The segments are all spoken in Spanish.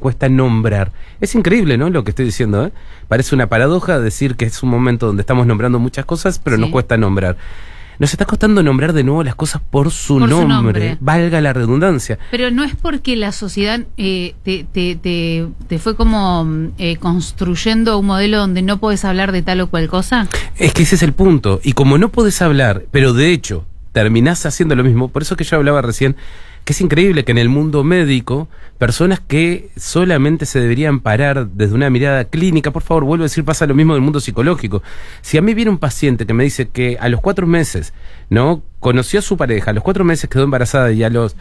cuesta nombrar. Es increíble, ¿no? Lo que estoy diciendo, ¿eh? Parece una paradoja decir que es un momento donde estamos nombrando muchas cosas, pero nos cuesta nombrar. Nos está costando nombrar de nuevo las cosas por su nombre, valga la redundancia. Pero no es porque la sociedad te fue como construyendo un modelo donde no podés hablar de tal o cual cosa. Es que ese es el punto. Y como no podés hablar, pero de hecho terminás haciendo lo mismo, por eso que yo hablaba recién, que es increíble que en el mundo médico, personas que solamente se deberían parar desde una mirada clínica, por favor, vuelvo a decir, pasa lo mismo del mundo psicológico. Si a mí viene un paciente que me dice que a los 4 meses, ¿no?, conoció a su pareja, a los 4 meses quedó embarazada y a los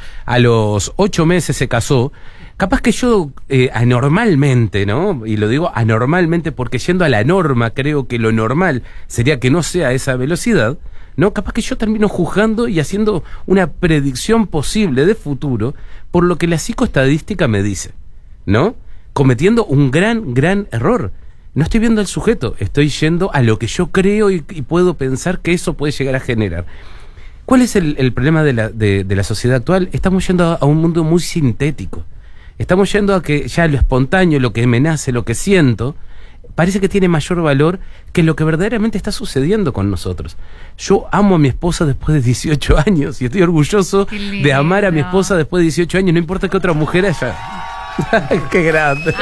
8 meses se casó, capaz que yo anormalmente, ¿no?, y lo digo anormalmente porque yendo a la norma creo que lo normal sería que no sea esa velocidad, ¿no? Capaz que yo termino juzgando y haciendo una predicción posible de futuro por lo que la psicoestadística me dice, ¿no? Cometiendo un gran error. No estoy viendo al sujeto, estoy yendo a lo que yo creo y puedo pensar que eso puede llegar a generar. ¿Cuál es el problema de la sociedad actual? Estamos yendo a un mundo muy sintético. Estamos yendo a que ya lo espontáneo, lo que me nace, lo que siento, parece que tiene mayor valor que lo que verdaderamente está sucediendo con nosotros. Yo amo a mi esposa después de 18 años y estoy orgulloso de amar a mi esposa después de 18 años, no importa que otra mujer haya. ¡Qué grande!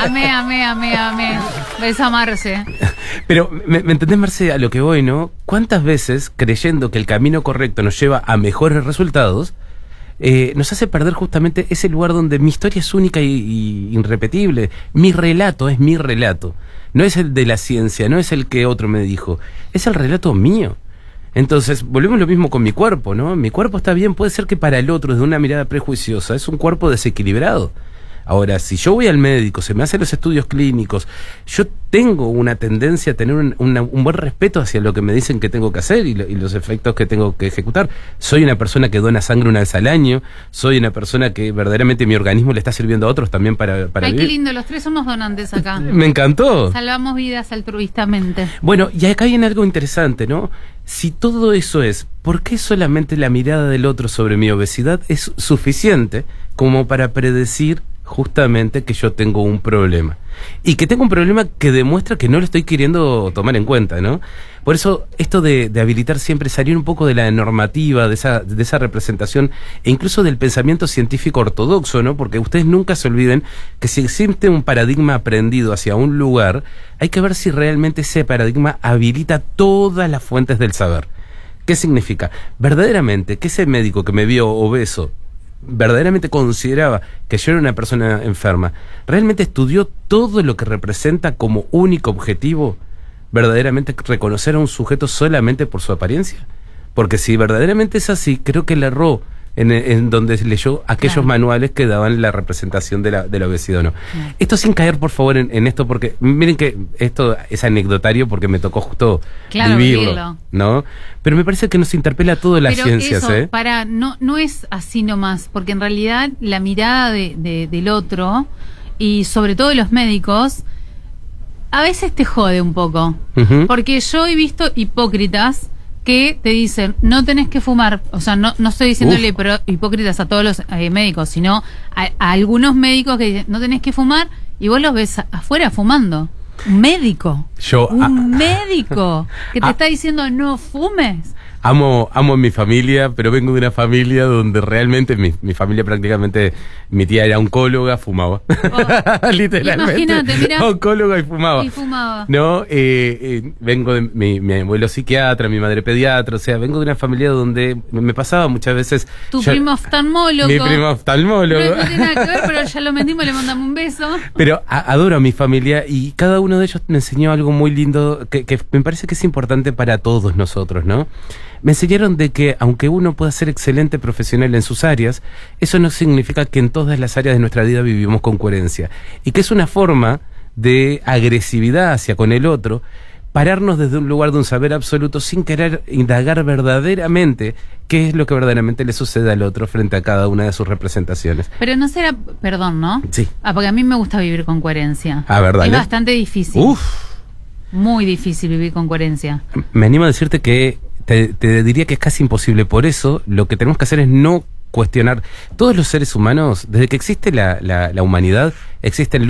Amé. Ves amarse. Pero, ¿me entendés, Marce, a lo que voy, no? ¿Cuántas veces, creyendo que el camino correcto nos lleva a mejores resultados, nos hace perder justamente ese lugar donde mi historia es única y irrepetible? Mi relato es mi relato. No es el de la ciencia, no es el que otro me dijo, es el relato mío. Entonces, volvemos lo mismo con mi cuerpo, ¿no? Mi cuerpo está bien, puede ser que para el otro, desde una mirada prejuiciosa, es un cuerpo desequilibrado. Ahora, si yo voy al médico, se me hacen los estudios clínicos, yo tengo una tendencia a tener un buen respeto hacia lo que me dicen que tengo que hacer y los efectos que tengo que ejecutar. Soy una persona que dona sangre una vez al año, soy una persona que verdaderamente mi organismo le está sirviendo a otros también para Ay, vivir. qué lindo, los tres somos donantes acá. Me encantó. Salvamos vidas altruistamente. Bueno, y acá viene algo interesante, ¿no? Si todo eso es, ¿por qué solamente la mirada del otro sobre mi obesidad es suficiente como para predecir justamente que yo tengo un problema? Y que tengo un problema que demuestra que no lo estoy queriendo tomar en cuenta, ¿no? Por eso, esto de habilitar siempre, salir un poco de la normativa, de esa representación, e incluso del pensamiento científico ortodoxo, ¿no? Porque ustedes nunca se olviden que si existe un paradigma aprendido hacia un lugar, hay que ver si realmente ese paradigma habilita todas las fuentes del saber. ¿Qué significa? Verdaderamente, que ese médico que me vio obeso verdaderamente consideraba que yo era una persona enferma, realmente estudió todo lo que representa como único objetivo, verdaderamente reconocer a un sujeto solamente por su apariencia. Porque si verdaderamente es así, creo que le erró en donde leyó aquellos manuales que daban la representación de la obesidad o no. Esto sin caer, por favor, en esto, porque miren que esto es anecdotario porque me tocó justo vivirlo, ¿no? Pero me parece que nos interpela a todas las ciencias, eso, no es así nomás, porque en realidad la mirada del otro, y sobre todo de los médicos, a veces te jode un poco. Porque yo he visto hipócritas que te dicen, no tenés que fumar. O sea, no estoy diciéndole hipócritas a todos los médicos, sino a algunos médicos que dicen, no tenés que fumar, y vos los ves afuera fumando. Un médico. Un médico que te está diciendo, no fumes. Amo a mi familia, pero vengo de una familia donde realmente mi familia prácticamente, mi tía era oncóloga, fumaba. Literalmente. Imagínate, mira. Oncóloga y fumaba. No, vengo de mi abuelo psiquiatra, mi madre pediatra, o sea, vengo de una familia donde me pasaba muchas veces. Tu primo oftalmólogo. Mi primo oftalmólogo. No tiene nada que ver, pero ya lo mentimos, le mandamos un beso. Pero adoro a mi familia y cada uno de ellos me enseñó algo muy lindo que me parece que es importante para todos nosotros, ¿no? Me enseñaron de que aunque uno pueda ser excelente profesional en sus áreas, eso no significa que en todas las áreas de nuestra vida vivimos con coherencia. Y que es una forma de agresividad hacia con el otro, pararnos desde un lugar de un saber absoluto sin querer indagar verdaderamente qué es lo que verdaderamente le sucede al otro frente a cada una de sus representaciones. Pero no será, perdón, ¿no? Sí. Porque a mí me gusta vivir con coherencia. ¿Verdad? Es bastante difícil. Muy difícil vivir con coherencia. Me animo a decirte que te diría que es casi imposible. Por eso lo que tenemos que hacer es no cuestionar. Todos los seres humanos, desde que existe la humanidad, existen